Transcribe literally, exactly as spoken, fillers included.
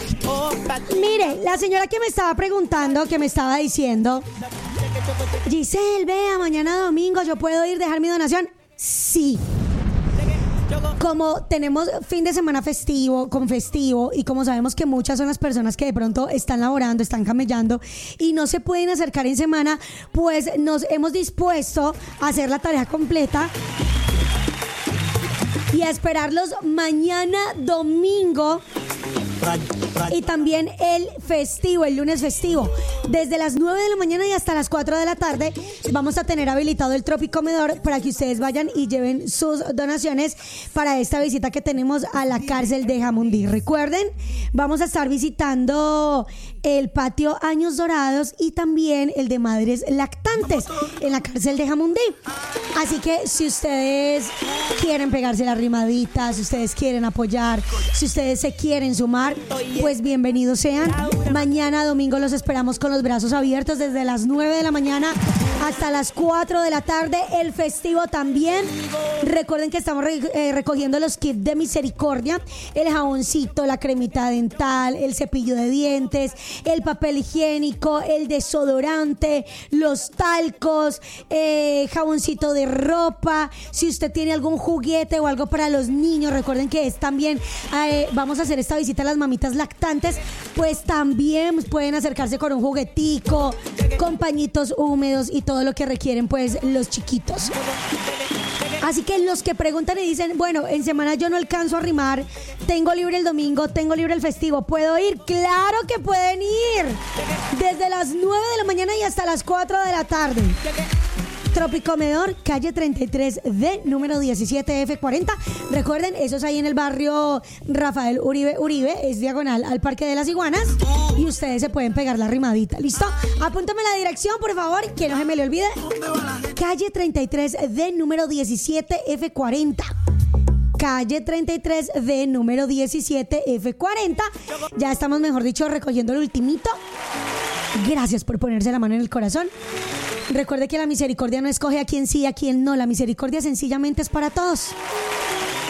Mire, la señora que me estaba preguntando, que me estaba diciendo, Giselle, vea, mañana domingo yo puedo ir, dejar mi donación. Sí. Como tenemos fin de semana festivo, con festivo, y como sabemos que muchas son las personas que de pronto están laborando, están camellando y no se pueden acercar en semana, pues nos hemos dispuesto a hacer la tarea completa y a esperarlos mañana domingo y también el festivo, el lunes festivo. Desde las nueve de la mañana y hasta las cuatro de la tarde vamos a tener habilitado el Tropicomedor para que ustedes vayan y lleven sus donaciones para esta visita que tenemos a la cárcel de Jamundí. Recuerden, vamos a estar visitando el patio Años Dorados y también el de Madres Lactantes en la cárcel de Jamundí. Así que si ustedes quieren pegarse la rimadita, si ustedes quieren apoyar, si ustedes se quieren sumar, pues bienvenidos sean. Mañana domingo los esperamos con los brazos abiertos desde las nueve de la mañana hasta las cuatro de la tarde. El festivo también. Recuerden que estamos re- eh, recogiendo los kits de misericordia, el jaboncito, la cremita dental, el cepillo de dientes, el papel higiénico, el desodorante, los talcos, eh, jaboncito de ropa. Si usted tiene algún juguete o algo para los niños, recuerden que es también eh, vamos a hacer esta visita a las mamitas lactantes, pues también pueden acercarse con un juguetico, con pañitos húmedos y todo lo que requieren pues los chiquitos. Así que los que preguntan y dicen, bueno, en semana yo no alcanzo a rimar, tengo libre el domingo, tengo libre el festivo, ¿puedo ir? ¡Claro que pueden ir! Desde las nueve de la mañana y hasta las cuatro de la tarde. Tropicomedor, calle treinta y tres D, número diecisiete F cuarenta. Recuerden, eso es ahí en el barrio Rafael Uribe Uribe, es diagonal al Parque de las Iguanas y ustedes se pueden pegar la rimadita. ¿Listo? Apúntame la dirección, por favor, que no se me le olvide. Calle treinta y tres D, número diecisiete F cuarenta. Calle treinta y tres D, número diecisiete F cuarenta. Ya estamos, mejor dicho, recogiendo el ultimito. Gracias por ponerse la mano en el corazón. Recuerde que la misericordia no escoge a quien sí y a quien no. La misericordia sencillamente es para todos.